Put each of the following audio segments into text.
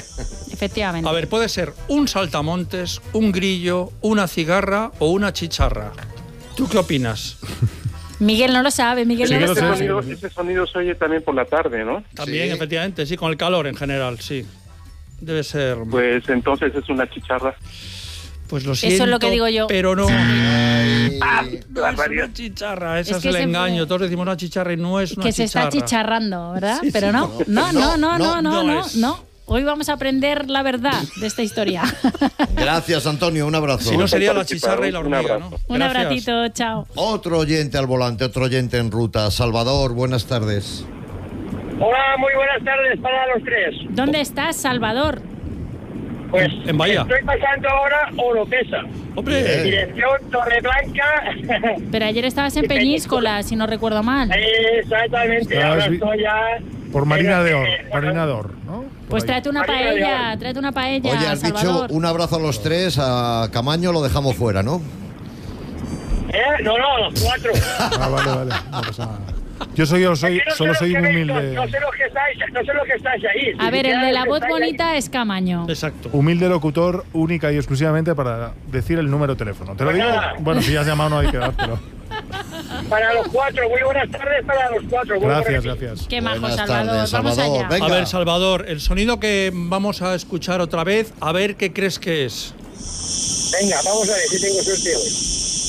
Efectivamente. A ver, puede ser un saltamontes, un grillo, una cigarra o una chicharra. ¿Tú qué opinas? Miguel no lo sabe, Miguel no lo sabe. Ese sonido se oye también por la tarde, ¿no? También, Sí. efectivamente, sí, con el calor en general, sí. Debe ser... Pues entonces es una chicharra. Pues lo siento, Eso es lo que digo yo. pero no. Ay, No es una chicharra, ese es que el siempre- engaño. Todos decimos una chicharra y no es una Que se chicharra. está chicharrando, ¿verdad? Sí, Pero sí, no, es. no. Hoy vamos a aprender la verdad de esta historia. gracias, Antonio, un abrazo. Si no sería la chicharra y la Un hormiga, abrazo. ¿no? Un Gracias. abracito, chao. Otro oyente al volante, otro oyente en ruta. Salvador, buenas tardes. Hola, muy buenas tardes para los tres. ¿Dónde estás, Salvador? Pues En Bahía. estoy pasando ahora Oropesa, ¡Hombre! dirección Torreblanca. Pero ayer estabas en Peñíscola, si no recuerdo mal. Exactamente, Estabas ahora vi- estoy ya... Por Marina de Or, bueno, Marina de Or, ¿no? Pues tráete una Marina de paella, Or. tráete una paella, Oye, has Salvador. dicho un abrazo a los tres, a Camaño lo dejamos fuera, ¿no? No, los cuatro. Ah, vale, no pasa nada. Yo solo soy un humilde. No sé lo que estáis ahí. A Si ver, el ya de la voz estáis ahí. bonita es Camaño. Exacto. Humilde locutor, única y exclusivamente para decir el número de teléfono. Te lo digo, bueno, si has llamado no hay que dar, pero... Para los cuatro, muy buenas tardes para los cuatro. Gracias. Qué majo, Buenas Salvador. tardes, Vamos Salvador. allá. Venga. A ver, Salvador, el sonido que vamos a escuchar otra vez, a ver qué crees que es. Venga, vamos a ver si tengo suerte hoy.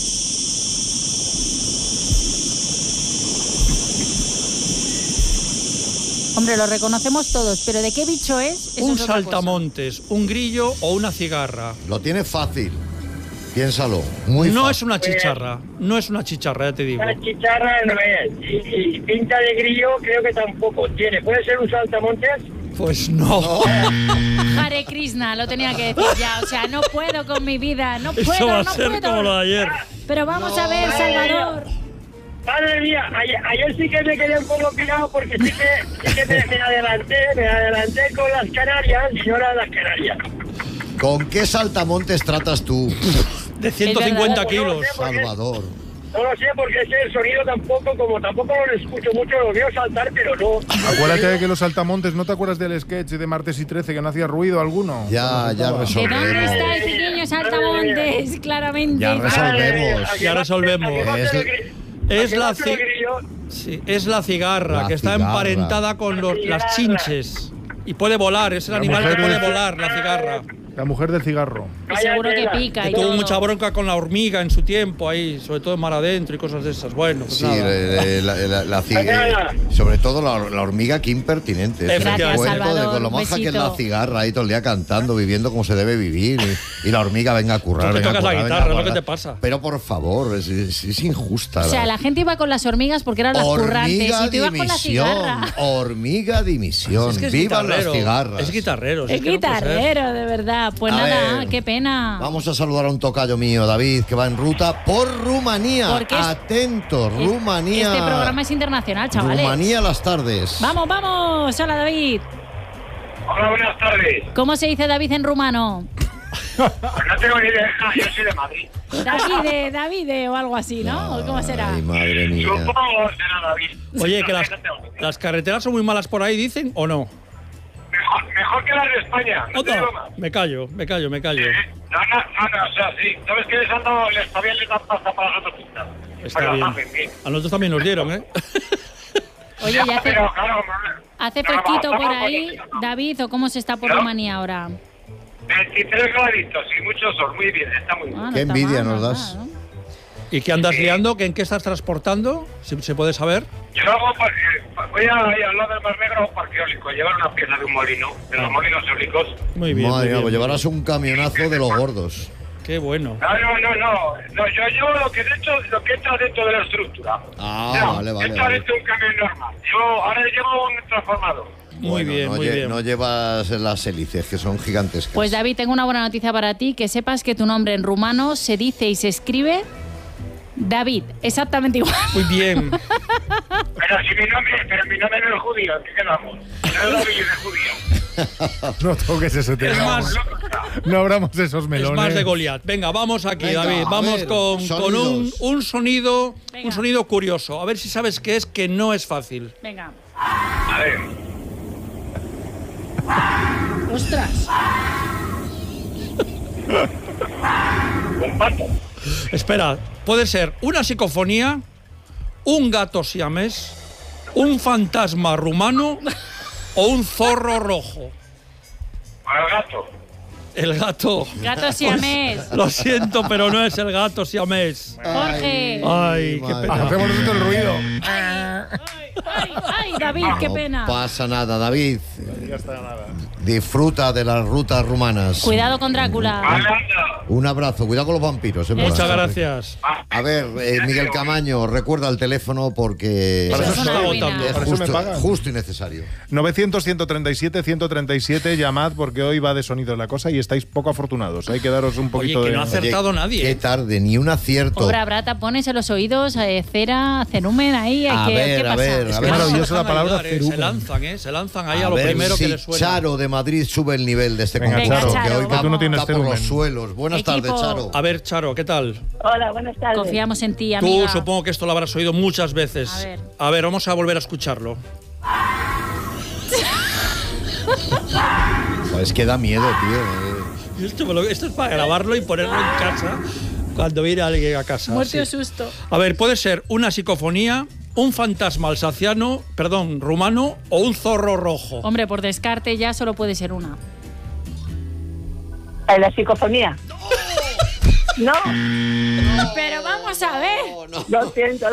Hombre, lo reconocemos todos, pero ¿de qué bicho es? Eso Un es otra cosa. saltamontes, un grillo o una cigarra. Lo tienes fácil. Piénsalo. Muy No fácil. es una chicharra, no es una chicharra, ya te digo. Una chicharra no es. Y pinta de grillo creo que tampoco tiene. ¿Puede ser un saltamontes? Pues no. Hare Krishna, lo tenía que decir ya. O sea, no puedo con mi vida, no Eso puedo, va a no ser puedo. como lo de ayer. Pero vamos a ver, Salvador. Madre mía, ayer sí que me quedé un poco pirado porque sí que me adelanté con las Canarias y no eran las Canarias. ¿Con qué saltamontes tratas tú, De 150 verdad. kilos. Salvador? No lo sé porque es que el sonido tampoco lo escucho mucho, lo veo saltar, pero no. Acuérdate de que los saltamontes, ¿no te acuerdas del sketch de Martes y 13 que no hacía ruido alguno? Ya ¿De dónde resolvemos. está el pequeño Saltamontes? Claramente. Ya resolvemos. Ya resolvemos. Es la, ci sí, es la cigarra, La que está cigarra. emparentada con las chinches. Y puede volar, es el La animal que mujer puede es- volar, la cigarra. La mujer del cigarro. Seguro que pica y Tuvo todo. mucha bronca con la hormiga en su tiempo ahí, sobre todo en mar adentro y cosas de esas. Bueno, pues Sí, nada. sobre todo la hormiga, qué impertinente. Es el Gracias, cuento de Salvador, con lo un maja que es besito. la cigarra ahí todo el día cantando, viviendo como se debe vivir. Y la hormiga venga a currar. Tú que venga a tocas la currar, guitarra, venga a ¿no? ¿Qué guardar. te pasa? Pero por favor, es injusta. O sea, la gente iba con las hormigas porque eran las currantes. Hormiga Y tú ibas con la cigarra. Hormiga dimisión. Es que es Vivan las guitarrero. cigarras. Es guitarrero. Es que no puede ser. guitarrero, de verdad. Pues A nada, ver. qué pena. Vamos a saludar a un tocayo mío, David, que va en ruta por Rumanía. Porque Atentos, Rumanía. Este programa es internacional, chavales. Rumanía a las tardes. Vamos, vamos. Hola, David. Hola, buenas tardes. ¿Cómo se dice David en rumano? Pues no tengo ni idea, yo soy de Madrid. Davide o algo así, ¿no? ¿O ¿Cómo será? Ay, madre mía. Supongo será David. Oye, que las carreteras son muy malas por ahí, dicen, ¿o no? Mejor que las de España. No te Otra. digo más. Me callo. No, o sea, sí. ¿Sabes que todavía les dan pasta para las autopistas? Está Pero bien. hacen bien. A nosotros también nos dieron, ¿eh? Oye, ya hace, Pero, claro, hace no, fresquito vamos, por vamos, ahí, no. David, ¿o cómo se está por ¿No? Rumanía ahora? 23 graditos y mucho sol. Muy bien, está muy bien. Ah, no Qué está envidia mal, nos no das. está mal, ¿no? ¿Y qué andas liando? ¿En qué estás transportando? Si se puede saber. Yo voy a al lado del Mar Negro a un parque eólico, llevar una pieza de un molino, de los molinos eólicos. Muy bien. Madre muy mía, bien. pues llevarás un camionazo de los gordos. Qué bueno. No, yo lo que he hecho dentro de la estructura. Ah, vale. Entra dentro de un camión normal. Yo ahora llevo un transformador. Muy Bueno, bien, no muy bien. No llevas las hélices, que son gigantescas. Pues David, tengo una buena noticia para ti, que sepas que tu nombre en rumano se dice y se escribe David, exactamente igual. Muy bien. Pero mi nombre no es judío, ¿en qué quedamos? No es David, es judío. No toques ese tema. Es más, No abramos esos es melones. más de Goliat. Venga, vamos aquí, Venga, David. a Vamos ver, con sonidos. un sonido, Venga. un sonido curioso. A ver si sabes qué es, que no es fácil. Venga. A ver. ¡Ostras! Un pato. Espera, puede ser una psicofonía, un gato siamés, un fantasma rumano o un zorro rojo. Al gato. El gato. Gato siamés. Lo siento, pero no es el gato siamés. Jorge. Ay, qué madre. pena. Hacemos nosotros el ruido. Ay, David, qué pena. No pasa nada, David. Ya está nada. Disfruta de las rutas rumanas. Cuidado con Drácula. Un abrazo, cuidado con los vampiros. Muchas gracias. A ver, Miguel Camaño, recuerda el teléfono porque Para eso es se una está ruina. agotando. es Para eso me justo, pagan. justo y necesario. 900-137-137, llamad porque hoy va de sonido la cosa y estáis poco afortunados. Hay que daros un Oye, poquito que de... no hace- acertado Oye, nadie. Qué tarde, ni un acierto. Obra Brata, pones en los oídos cera, cerumen ahí. A ¿qué ver, pasa? a ver, Es a que ver. no se Maravillosa la dejan palabra ayudar, cerumen. se lanzan ahí A a lo ver primero si que les suena. Charo de Madrid sube el nivel de este Venga, concurso, Charo, que hoy que tú no tienes está por los cerumen. suelos. Buenas Equipo. tardes, Charo. A ver, Charo, ¿qué tal? Hola, buenas tardes. Confiamos en ti, Tú amiga. supongo que esto lo habrás oído muchas veces. A ver. Vamos a volver a escucharlo. Es que da miedo, tío. Esto es para grabarlo y ponerlo en casa cuando viene alguien a casa. Muerte o sí. susto. A ver, puede ser una psicofonía, un fantasma alsaciano, perdón, rumano o un zorro rojo. Hombre, por descarte ya solo puede ser una. La psicofonía. No, Pero vamos a ver. lo siento.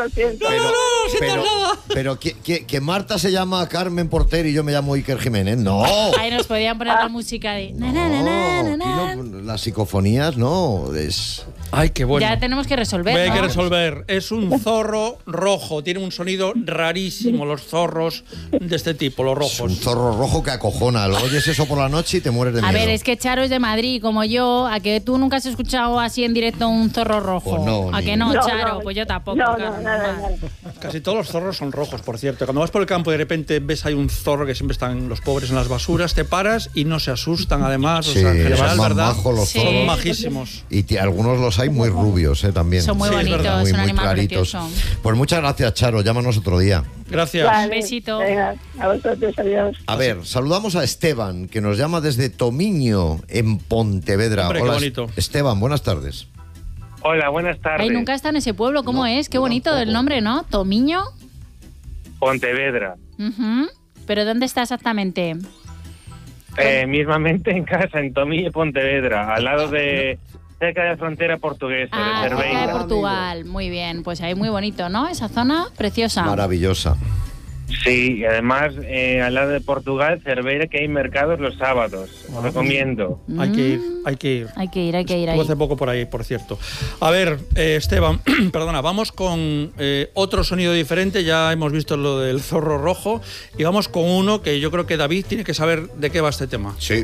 Pero que Marta se llama Carmen Porter y yo me llamo Iker Jiménez. No. Ahí nos podían poner la música de... na, na, na, na, na, na. Aquí no, las psicofonías no. Es... Ay, qué bueno. Ya tenemos que resolver, Hay que ¿no? resolver. Es un zorro rojo. Tiene un sonido rarísimo los zorros de este tipo, los Es un rojos. zorro rojo que acojona. Lo oyes eso por la noche y te mueres de A miedo. ver, es que Charo es de Madrid, como yo. ¿A que tú nunca has escuchado así en directo un zorro rojo? Pues no, ¿A ni- que no, No, Charo? no. Pues yo tampoco. No, claro, nada. normal. Casi todos los zorros son rojos, por cierto. Cuando vas por el campo y de repente ves ahí un zorro que siempre están los pobres en las basuras, te paras y no se asustan además. Sí, o sea, en son general, más ¿verdad? majos los Sí. Son zorros. majísimos. Y algunos los hay muy rubios, también. Son muy Sí, es bonitos, verdad. muy, es un muy animal claritos. precioso. Pues muchas gracias, Charo. Llámanos otro día. Gracias. Vale, besito. Venga, a vosotros, adiós. A ver, saludamos a Esteban, que nos llama desde Tomiño, en Pontevedra. Hombre, qué Hola, bonito. Esteban, buenas tardes. Hola, buenas tardes. Ay, nunca está en ese pueblo. ¿Cómo No, es? Qué yo bonito tampoco. el nombre, ¿no? Tomiño. Pontevedra. Ujú. ¿Pero dónde está exactamente? Mismamente en casa, en Tomille, Pontevedra, al lado de... cerca de la frontera portuguesa, Ah, de cerca de Cerveira. Portugal. Muy bien. Pues ahí muy bonito, ¿no? Esa zona preciosa. Maravillosa. Sí, y además al lado de Portugal, Cerveira, que hay mercados los sábados. Os recomiendo. Hay que ir, hay que ir. Hay que ir Estuve ahí. hace poco por ahí, por cierto. A ver, Esteban, perdona, vamos con otro sonido diferente. Ya hemos visto lo del zorro rojo y vamos con uno que yo creo que David tiene que saber de qué va este tema. Sí.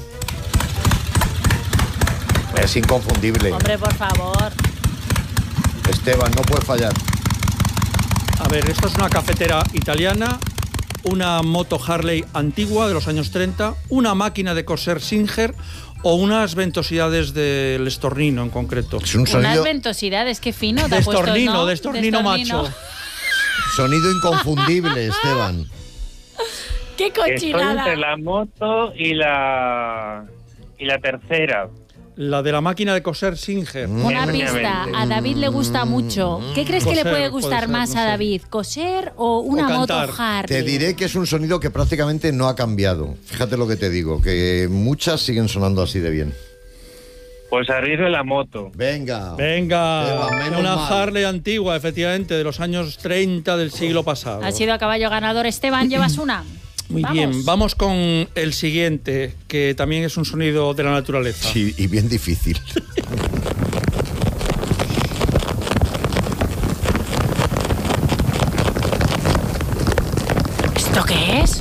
Es inconfundible. Hombre, por favor. Esteban, no puede fallar. A ver, esto es una cafetera italiana, una moto Harley antigua de los años 30, una máquina de coser Singer o unas ventosidades del estornino en concreto. Es un Unas sonido, ventosidades, qué fino te ha puesto, Destornino, ¿no? destornino macho. sonido inconfundible, Esteban. ¡Qué Estoy cochinada! entre la moto y la tercera. La de la máquina de coser Singer. Una Efectivamente. pista, a David le gusta mucho. ¿Qué crees que le Coser, puede puede gustar ser, más no a sé. David? ¿Coser o una moto cantar. Harley? Te diré que es un sonido que prácticamente no ha cambiado. Fíjate lo que te digo, que muchas siguen sonando así de bien. Pues arriesgo la moto. Venga. Venga, Esteban, menos una mal. Harley antigua, efectivamente, de los años 30 del siglo pasado. Ha sido a caballo ganador. Esteban, ¿llevas una? Muy bien, vamos con el siguiente, que también es un sonido de la naturaleza. Sí, y bien difícil. ¿Esto qué es?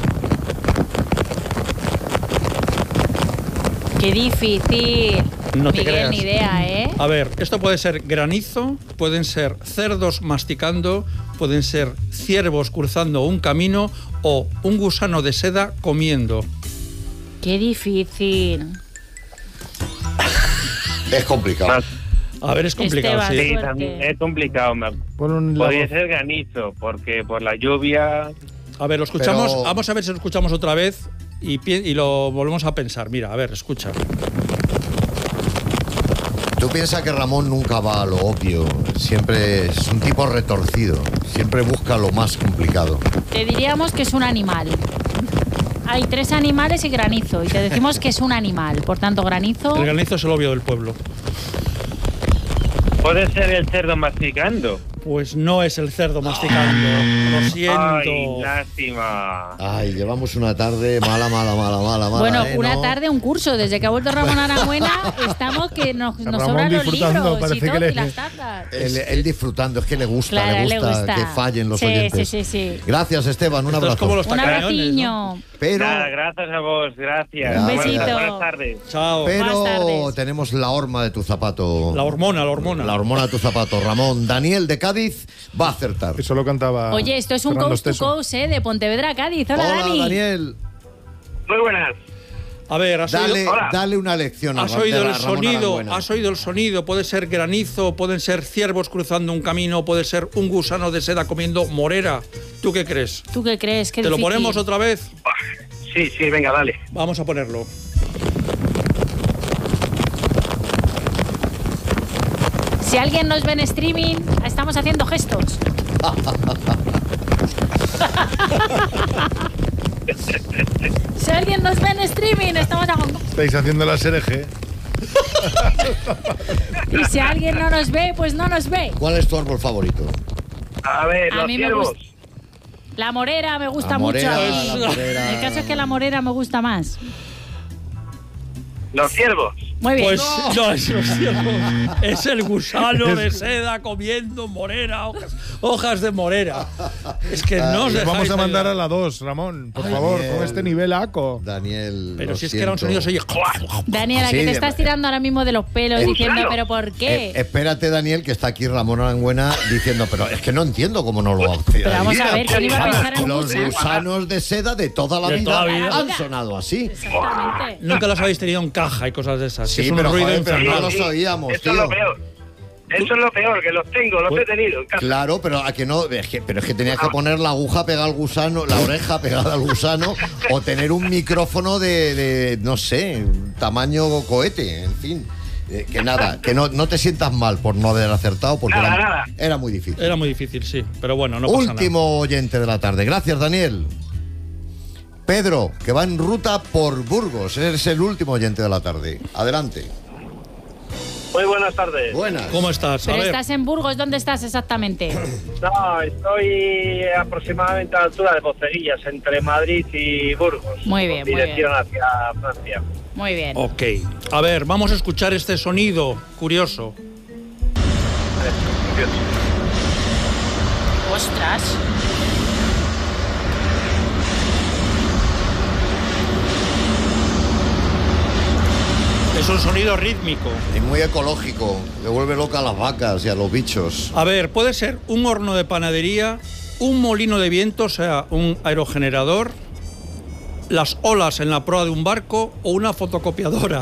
Qué difícil. No te Miguel, creas. ni idea, ¿eh? A ver, esto puede ser granizo, pueden ser cerdos masticando, pueden ser ciervos cruzando un camino o un gusano de seda comiendo. Qué difícil. Es complicado. Más- A ver, es complicado, Esteban. sí. Sí, Suerte. también es complicado. Podría ser granizo, porque por la lluvia... A ver, lo escuchamos, Pero- vamos a ver si lo escuchamos otra vez y lo volvemos a pensar. Mira, a ver, escucha. Tú piensas que Ramón nunca va a lo obvio, siempre es un tipo retorcido, siempre busca lo más complicado. Te diríamos que es un animal. Hay 3 animales y granizo, y te decimos que es un animal. Por tanto, granizo... El granizo es el obvio del pueblo. ¿Puede ser el cerdo masticando? Pues no es el cerdo masticando. Lo siento. Ay, lástima. Ay, llevamos una tarde mala. Bueno, una ¿no? tarde, un curso. Desde que ha vuelto Ramón Arangüena, estamos que nos Ramón sobran los disfrutando, libros y parece todo, que y las tazas. Él disfrutando, es que le gusta, Claro, le gusta que fallen los oyentes. Sí. Gracias, Esteban, un Esto es abrazo. como los Un tacañones, abraciño. ¿no? Pero, Nada, gracias a vos, gracias. Un besito. Buenas tardes. Chao. Buenas pero tardes. tenemos la horma de tu zapato. La hormona. La hormona de tu zapato, Ramón. Daniel de Cádiz va a acertar. Eso lo cantaba. Oye, esto es un Fernando coast to Esteso. coast, de Pontevedra a Cádiz. Hola, Dani. Daniel. Muy buenas. A ver, Dale una lección a ¿Has oído el Ramón sonido? Arangüena. ¿Has oído el sonido? Puede ser granizo, pueden ser ciervos cruzando un camino, puede ser un gusano de seda comiendo morera. ¿Tú qué crees? ¿Tú qué crees? Qué ¿Te lo difícil. ponemos otra vez? Sí, venga, dale. Vamos a ponerlo. Si alguien nos ve en streaming, estamos haciendo gestos. Si alguien nos ve en streaming, estamos haciendo... Estáis haciendo la SRG. Y si alguien no nos ve, pues no nos ve. ¿Cuál es tu árbol favorito? A ver, A los mí me ciervos. gusta. La morera me gusta La morera, mucho. la morera. El caso es que la morera me gusta más. Los ciervos. Muy bien. Pues no es los ciervos, es el gusano de seda comiendo morera, hojas de morera. Es que no os Les dejáis vamos a mandar ayudar. a la 2, Ramón. Por favor, Daniel. con este nivel ACO. Daniel. Pero lo si es que era un sonido siento. se oye. Daniela, Sí, que te de estás verdad. tirando ahora mismo de los pelos diciendo, ¿pero por qué? Espérate, Daniel, que está aquí Ramón Arangüena diciendo, pero es que no entiendo cómo no lo hace. Pero vamos a ver, ¿quién iba a pensar en un Los gusano? gusanos de seda de toda la De vida toda la vida. han sonado así. Exactamente. Nunca los habéis tenido en caja y cosas de esas. Sí, es un pero, ruido joder, pero no infernal. los oíamos, Eso tío. es lo peor. Eso es lo peor, que los tengo, los he tenido en casa. Claro, pero a que no, pero es que tenías que poner la aguja pegada al gusano, la oreja pegada al gusano, o tener un micrófono de no sé, tamaño cohete, en fin. Que nada, que no te sientas mal por no haber acertado, porque Nada. era muy difícil. Era muy difícil, sí. Pero bueno, no pasa Último oyente de la tarde. Gracias, Daniel. Pedro, que va en ruta por Burgos. Eres el último oyente de la tarde. Adelante. Muy buenas tardes. Buenas. nada. ¿Cómo estás? A Pero ver. estás en Burgos, ¿dónde estás exactamente? No, estoy aproximadamente a la altura de Poceguillas, entre Madrid y Burgos. Muy bien, muy Dirección hacia Francia. Muy bien. Ok. A ver, vamos a escuchar este sonido curioso. Ostras. Es un sonido rítmico. Y muy ecológico. Le vuelve loca a las vacas y a los bichos. A ver, puede ser un horno de panadería, un molino de viento, o sea, un aerogenerador, las olas en la proa de un barco o una fotocopiadora.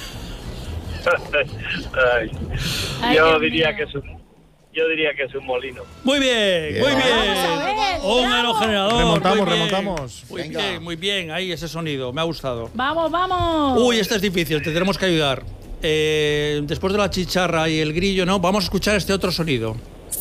Ay, Ay, yo Dios diría mío. que es un molino. Muy bien, Bien. muy bien. Vamos a ver, Un bravo. aerogenerador. Remontamos, muy bien. remontamos. Muy Venga. bien, muy bien. Ahí ese sonido, me ha gustado. Vamos, vamos. Uy, este es difícil, te tenemos que ayudar. Después de la chicharra y el grillo, ¿no? Vamos a escuchar este otro sonido.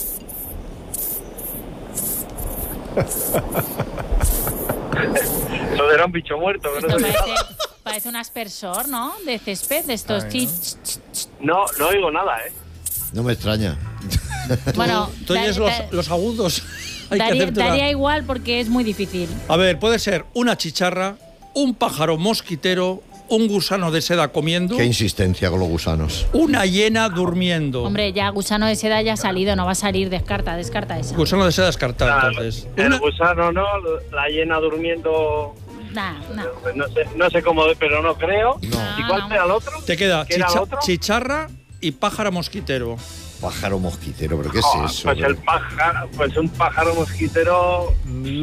Eso era un bicho muerto. Que no, Esto se parece un aspersor, ¿no? De césped, de estos. Ay, no oigo nada, ¿eh? No me extraña. Bueno, Tú oyes los agudos. Hay que daría, hacértela. daría igual porque es muy difícil. A ver, puede ser una chicharra, un pájaro mosquitero, un gusano de seda comiendo, Qué insistencia con los gusanos. una hiena durmiendo. Hombre, ya gusano de seda ya ha salido, no va a salir, descarta esa. Gusano de seda descartado, entonces. El Una- gusano no, la hiena durmiendo. Nah. No sé cómo, pero no creo. No. ¿Y cuál No. era el otro? Te queda ¿Qué era el otro? chicharra y pájaro mosquitero. Pájaro mosquitero, ¿pero qué es Ah, eso? pues el pájaro, pues un pájaro mosquitero.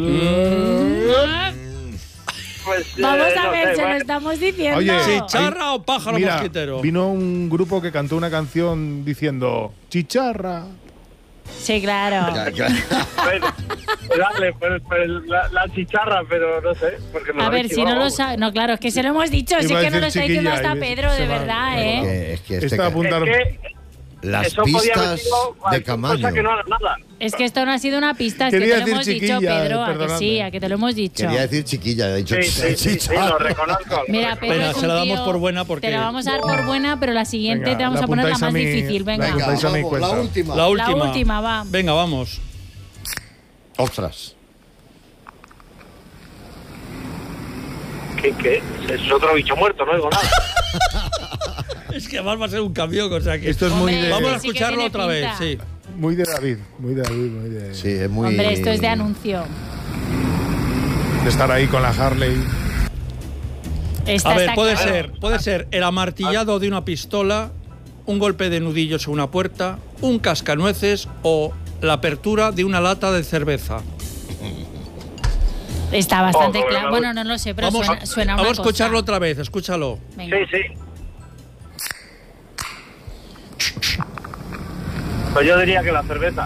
Pues, Vamos a no ver, sé, se lo bueno. estamos diciendo. Oye, ¿Chicharra o pájaro Mira, mosquitero? vino un grupo que cantó una canción diciendo chicharra. Sí, claro. Dale, pues la chicharra, pero no sé. Porque A ver, si no lo sabe. No, claro, es que se lo hemos dicho. Sí Iba a que no decir lo está diciendo chiquilla, hasta y Pedro, se de va. verdad, ¿eh? Es que este Está apuntado. las eso podía haber pistas sido de cualquier Camaño. cosa que no era nada. Es que esto no ha sido una pista, es que Quería te lo decir hemos dicho, chiquilla, Pedro. A que perdonadme. sí, a que te lo hemos dicho. Quería decir chiquilla, ha dicho Sí, lo reconozco. Mira, Pedro Venga, es un se la damos tío- por buena porque- Te la vamos a dar por buena, pero la siguiente Venga, te vamos la a poner la apuntáis a más mi- difícil. Venga. Venga, Vais a mi vamos, la cuenta. última. La última. última, va. Venga, vamos. Ostras. ¿Qué? Es otro bicho muerto, no digo nada. Es que además va a ser un camión, o sea que... Esto es muy Hombre, de, Vamos a sí que escucharlo tiene otra pinta. vez, sí. muy de David, muy de David, muy de, Sí, es muy. Hombre, esto es de anuncio. de estar ahí con la Harley. Esta A ver, está puede clara. ser el amartillado de una pistola, un golpe de nudillos en una puerta, un cascanueces o la apertura de una lata de cerveza. Está bastante Oh, claro. bueno, Bueno, no lo sé, pero Vamos, suena una vamos a escucharlo cosa. otra vez, escúchalo. Venga. Sí. Pues yo diría que la cerveza.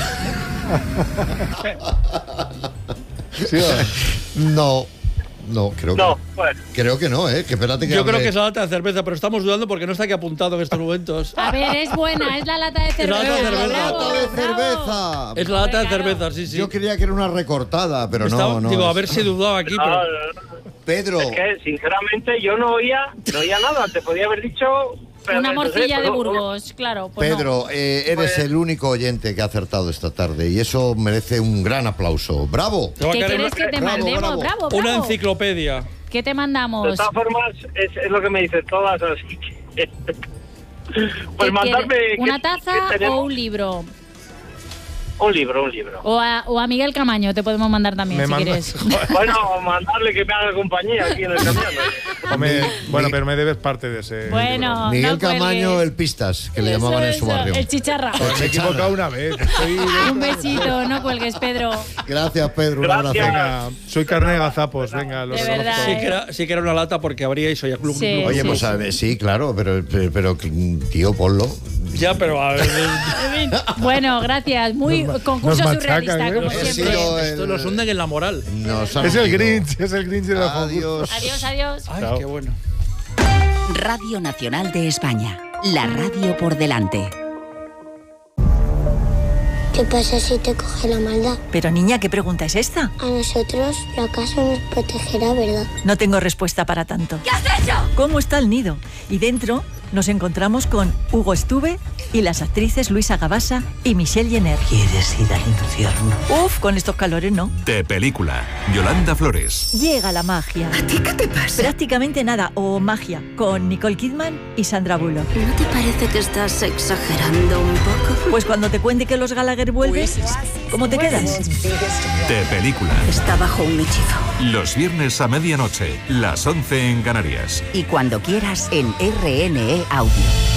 ¿Sí o no? No, creo No, que pues. creo que no, ¿eh? Que espérate que Yo creo hable. que es la lata de cerveza, pero estamos dudando porque no está aquí apuntado en estos momentos. A ver, es buena, es la lata de cerveza. la lata de cerveza. Bravo, ¡Lata de bravo. cerveza! Es la lata de Claro. cerveza, sí, sí. Yo creía que era una recortada, pero Estaba- no. digo, a es- ver si dudaba aquí, pero... Pedro, Es que, sinceramente, yo no oía nada. Te podía haber dicho... pero Una no sé, morcilla de pero- Burgos, claro. Pues no. Pedro, eres Pues- el único oyente que ha acertado esta tarde y eso merece un gran aplauso. ¡Bravo! Te va a ¿Qué caer quieres que te Bravo, mandemos? bravo. Bravo, una bravo. enciclopedia. ¿Qué te De mandamos? todas formas, es lo que me dicen todas, así que... Pues ¿Qué mandarme... quieres? ¿Una ¿qué taza tenemos? o un libro? Un libro. O a Miguel Camaño te podemos mandar también, Me si mandas- quieres. Bueno, mandarle que me haga compañía aquí en el camión. Bueno, pero me debes parte de ese. Bueno, Miguel no cuelgues. Camaño, el Pistas, que le llamaban en su barrio. El chicharra. libro. Me he equivocado una vez. Estoy- Un besito, no cuelgues, Pedro. Gracias, Pedro. Un abrazo. Gracias. Venga, soy carne de gazapos. Venga, lo De reconozco. verdad. Sí que era una lata porque habríais oído club, Sí. Oye, Sí, pues sí. a ver, sí, claro, pero tío, ponlo. Ya, pero a ver... Bueno, gracias. Muy concurso nos surrealista, machacan, ¿eh? como Nos Ha siempre. sido Esto nos hunden en la moral. Nos han Es el hundido. Grinch, es el Grinch de la Adiós. Adiós, adiós. Ay, Chao. qué bueno. Radio Nacional de España. La radio por delante. ¿Qué pasa si te coge la maldad? Pero niña, ¿qué pregunta es esta? A nosotros, la casa nos protegerá, ¿verdad? No tengo respuesta para tanto. ¿Qué has hecho? ¿Cómo está el nido? Y dentro nos encontramos con Hugo Estuve y las actrices Luisa Gabasa y Michelle Jenner. ¿Quieres ir al infierno? Uf, con estos calores no. De película. Yolanda Flores. Llega la magia. ¿A ti qué te pasa? Prácticamente nada, o magia, con Nicole Kidman y Sandra Bullock. ¿No te parece que estás exagerando un poco? Pues cuando te cuente que los Gallagher vuelven, ¿cómo te quedas? De película. Está bajo un hechizo. Los viernes a medianoche, las 11 en Canarias. Y cuando quieras en RNE Audio.